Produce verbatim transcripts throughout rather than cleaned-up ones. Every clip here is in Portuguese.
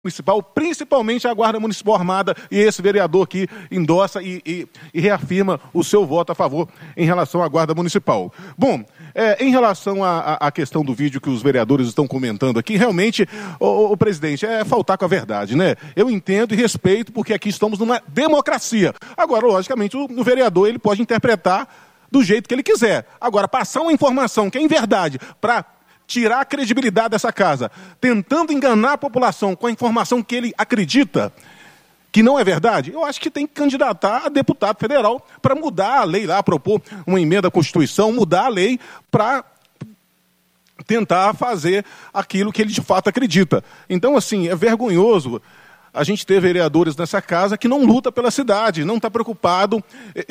municipal, principalmente a Guarda Municipal Armada, e esse vereador que endossa e, e, e reafirma o seu voto a favor em relação à Guarda Municipal. Bom, é, em relação à questão do vídeo que os vereadores estão comentando aqui, realmente, o, o presidente, é faltar com a verdade, né? Eu entendo e respeito, porque aqui estamos numa democracia. Agora, logicamente, o, o vereador ele pode interpretar do jeito que ele quiser. Agora, passar uma informação que é em verdade para tirar a credibilidade dessa casa, tentando enganar a população com a informação que ele acredita que não é verdade, eu acho que tem que candidatar a deputado federal para mudar a lei lá, propor uma emenda à Constituição, mudar a lei para tentar fazer aquilo que ele de fato acredita. Então, assim, é vergonhoso a gente ter vereadores nessa casa que não luta pela cidade, não está preocupado.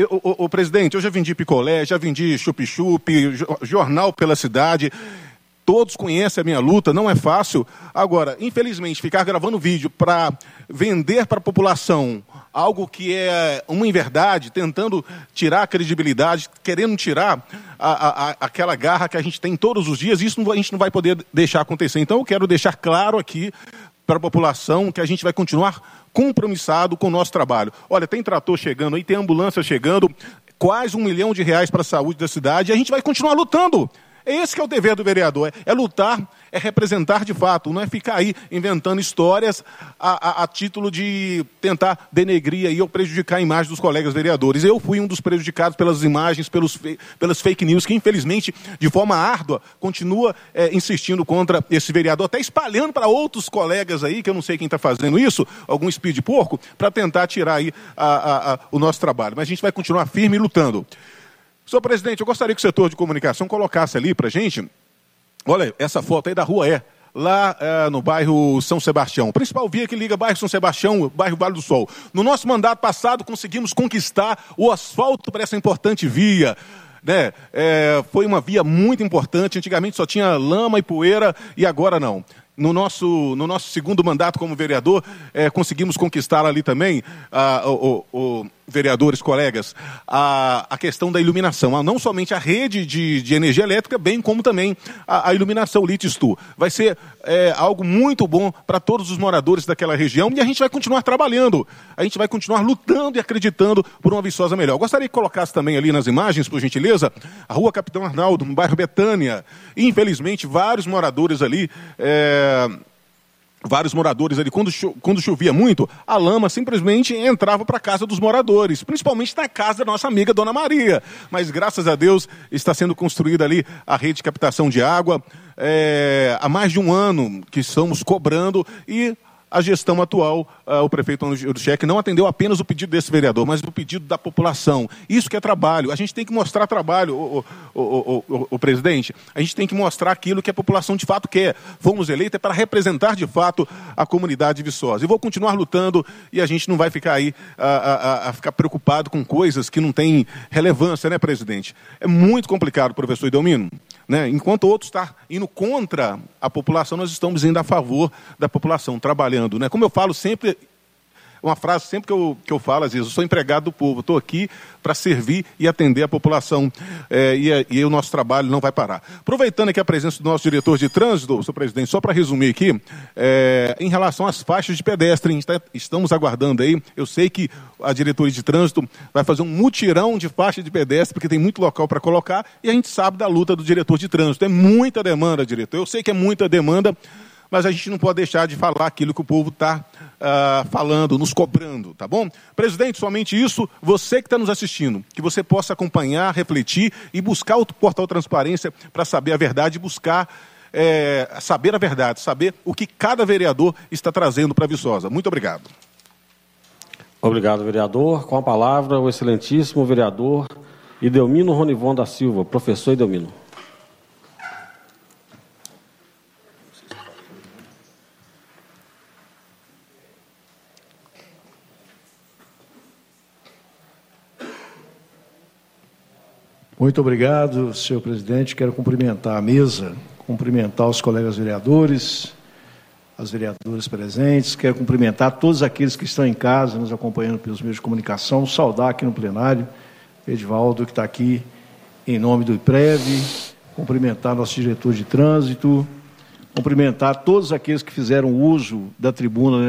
O presidente, eu já vendi picolé, já vendi chup-chup, jornal pela cidade. Todos conhecem a minha luta, não é fácil. Agora, infelizmente, ficar gravando vídeo para vender para a população algo que é uma inverdade, tentando tirar a credibilidade, querendo tirar a, a, aquela garra que a gente tem todos os dias, isso a gente não vai poder deixar acontecer. Então, eu quero deixar claro aqui para a população que a gente vai continuar compromissado com o nosso trabalho. Olha, tem trator chegando aí, tem ambulância chegando, quase um milhão de reais para a saúde da cidade, e a gente vai continuar lutando. É esse que é o dever do vereador, é, é lutar, é representar de fato, não é ficar aí inventando histórias a, a, a título de tentar denegrir aí ou prejudicar a imagem dos colegas vereadores. Eu fui um dos prejudicados pelas imagens, pelos, pelas fake news, que infelizmente, de forma árdua, continua é, insistindo contra esse vereador, até espalhando para outros colegas aí, que eu não sei quem está fazendo isso, algum espírito de porco, para tentar tirar aí a, a, a, o nosso trabalho. Mas a gente vai continuar firme e lutando. Senhor presidente, eu gostaria que o setor de comunicação colocasse ali para a gente, olha, essa foto aí da Rua E, lá é, no bairro São Sebastião. Principal via que liga bairro São Sebastião, bairro Vale do Sol. No nosso mandato passado, conseguimos conquistar o asfalto para essa importante via. Né? É, foi uma via muito importante, antigamente só tinha lama e poeira, e agora não. No nosso, no nosso segundo mandato como vereador, é, conseguimos conquistar ali também, ah, o, o, o, vereadores, colegas, a, a questão da iluminação. Não somente a rede de, de energia elétrica, bem como também a, a iluminação Litis-Tu. Vai ser é, algo muito bom para todos os moradores daquela região e a gente vai continuar trabalhando. A gente vai continuar lutando e acreditando por uma Viçosa melhor. Gostaria que colocasse também ali nas imagens, por gentileza, a Rua Capitão Arnaldo, no bairro Betânia. Infelizmente, vários moradores ali... É, vários moradores ali, quando, cho quando chovia muito, a lama simplesmente entrava para a casa dos moradores, principalmente na casa da nossa amiga Dona Maria. Mas, graças a Deus, está sendo construída ali a rede de captação de água. É, há mais de um ano que estamos cobrando e... a gestão atual, uh, o prefeito Antônio Cheque não atendeu apenas o pedido desse vereador, mas o pedido da população. Isso que é trabalho. A gente tem que mostrar trabalho, o, o, o, o, o presidente. A gente tem que mostrar aquilo que a população de fato quer. Fomos eleitos para representar de fato a comunidade Viçosa. E vou continuar lutando e a gente não vai ficar aí a, a, a ficar preocupado com coisas que não têm relevância, né, presidente? É muito complicado, professor Idelmino. Né? Enquanto outros estão indo contra a população, nós estamos indo a favor da população, trabalhando. Né? Como eu falo sempre, uma frase sempre que eu, que eu falo, às vezes, eu sou empregado do povo, estou aqui para servir e atender a população, é, e, a, e o nosso trabalho não vai parar. Aproveitando aqui a presença do nosso diretor de trânsito, senhor presidente, só para resumir aqui, é, em relação às faixas de pedestre, a gente tá, estamos aguardando aí, eu sei que a diretoria de trânsito vai fazer um mutirão de faixa de pedestre, porque tem muito local para colocar, e a gente sabe da luta do diretor de trânsito. É muita demanda, diretor, eu sei que é muita demanda, mas a gente não pode deixar de falar aquilo que o povo está uh, falando, nos cobrando, tá bom? Presidente, somente isso, você que está nos assistindo, que você possa acompanhar, refletir e buscar o portal Transparência para saber a verdade, buscar é, saber a verdade, saber o que cada vereador está trazendo para a Viçosa. Muito obrigado. Obrigado, vereador. Com a palavra, o excelentíssimo vereador Idelmino Ronivon da Silva. Professor Idelmino. Muito obrigado, senhor presidente. Quero cumprimentar a mesa, cumprimentar os colegas vereadores, as vereadoras presentes. Quero cumprimentar todos aqueles que estão em casa, nos acompanhando pelos meios de comunicação. Saudar aqui no plenário, Edivaldo, que está aqui em nome do IPREV. Cumprimentar nosso diretor de trânsito. Cumprimentar todos aqueles que fizeram uso da tribuna, né,